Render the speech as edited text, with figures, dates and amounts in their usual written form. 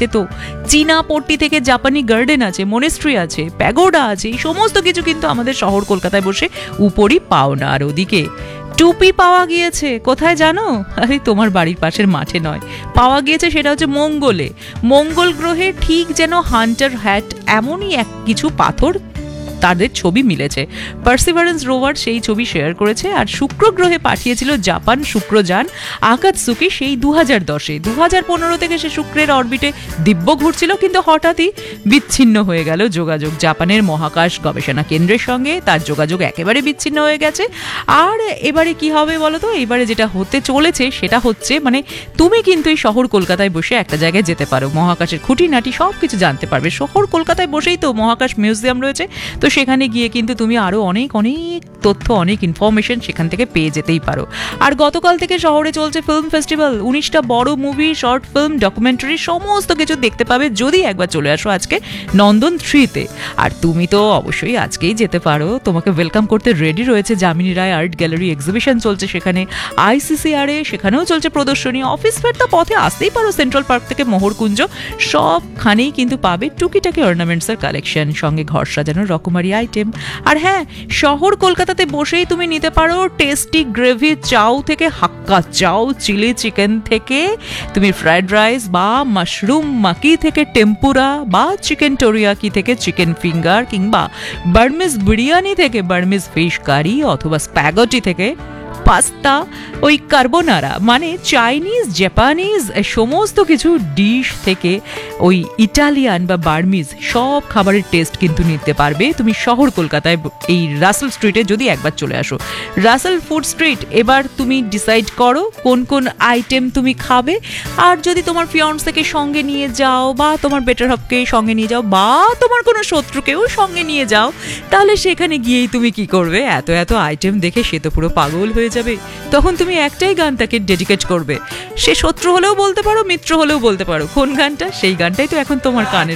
আছে তো, চীনা পট্টি থেকে জাপানি গার্ডেন আছে, মনেস্ট্রি আছে, প্যাগোডা আছে, এই সমস্ত কিছু কিন্তু আমাদের শহর কলকাতায় বসে উপরই পাও না। আর ওদিকে টুপি পাওয়া গিয়েছে কোথায় জানো? আরে তোমার বাড়ির পাশের মাঠে নয়, পাওয়া গিয়েছে সেটা হচ্ছে মঙ্গলে। মঙ্গল গ্রহে ঠিক যেন হান্টার হ্যাট এমনই এক কিছু পাথর তাদের ছবি মিলেছে। পার্সিভারেন্স রোভার সেই ছবি শেয়ার করেছে। আর শুক্র গ্রহে পাঠিয়েছিল জাপান শুক্রযান আকাতসুকি সেই 2010-এ। 2015 থেকে সে শুক্রের অরবিটে দিব্য ঘুরছিল, কিন্তু হঠাৎই বিচ্ছিন্ন হয়ে গেল যোগাযোগ। জাপানের মহাকাশ গবেষণা কেন্দ্রের সঙ্গে তার যোগাযোগ একেবারে বিচ্ছিন্ন হয়ে গেছে। আর এবারে কি হবে বলো তো? এবারে যেটা হতে চলেছে সেটা হচ্ছে, মানে তুমি কিন্তু এই শহর কলকাতায় বসে একটা জায়গায় যেতে পারো, মহাকাশের খুঁটিনাটি সব কিছু জানতে পারবে। শহর কলকাতায় বসেই তো মহাকাশ মিউজিয়াম রয়েছে, তো সেখানে গিয়ে কিন্তু তুমি আরো অনেক অনেক তথ্য, অনেক ইনফরমেশন সেখান থেকে পেয়ে যেতেই পারো। আর গতকাল থেকে শহরে চলছে ফিল্ম ফেস্টিভ্যাল, 19টা বড় মুভি, শর্ট ফিল্ম, ডকুমেন্টারি সমস্ত কিছু দেখতে পাবে যদি একবার চলে আসো আজকে নন্দন 3-তে। আর তুমি তো অবশ্যই আজকেই যেতে পারো, তোমাকে ওয়েলকাম করতে রেডি রয়েছে Jamini Roy art gallery, exhibition চলছে সেখানে, ICCR-এ সেখানেও চলছে প্রদর্শনী, অফিস ফের তো পথে আসতেই পারো, সেন্ট্রাল পার্ক থেকে মোহরকুঞ্জ সবখানেই কিন্তু পাবে টুকিটাকি অর্নামেন্টসের কালেকশন, সঙ্গে ঘর সাজানোর রকমারি আইটেম। আর হ্যাঁ, শহর কলকাতাতে বসেই তুমি নিতে পারো টেস্টি গ্রেভি চাউ থেকে হাক্কা চাউ, চিলি চিকেন থেকে তুমি ফ্রাইড রাইস, বা মাশরুম মাকি থেকে টেম্পুরা, বা চিকেন টোরিয়াকি থেকে চিকেন ফিঙ্গার, কিংবা বার্মিজ বিরিয়ানি থেকে বার্মিজ ফিশ কারি, অথবা স্প্যাগেটি থেকে পাস্তা, ওই কার্বোনারা মানে চাইনিজ, জাপানিজ সমস্ত কিছু ডিশ থেকে ওই ইটালিয়ান বা বার্মিজ সব খাবারের টেস্ট কিন্তু নিতে পারবে তুমি শহর কলকাতায় এই রাসেল স্ট্রিটে যদি একবার চলে আসো। রাসেল ফুড স্ট্রিট, এবার তুমি ডিসাইড করো কোন কোন আইটেম তুমি খাবে। আর যদি তোমার ফিয়ন্সকে সঙ্গে নিয়ে যাও, বা তোমার বেটার হাফকে সঙ্গে নিয়ে যাও, বা তোমার কোনো শত্রুকেও সঙ্গে নিয়ে যাও, তাহলে সেখানে গিয়েই তুমি কি করবে? এত এত আইটেম দেখে সে তো পুরো পাগল হয়ে যাবে। তখন তুমি একটাই গান তাকে ডেডিকেট করবে, সে শত্রু হলেও বলতে পারো, মিত্র হলেও বলতে পারো। কোন গানটা? সেই গানটাই তো এখন তোমার কানে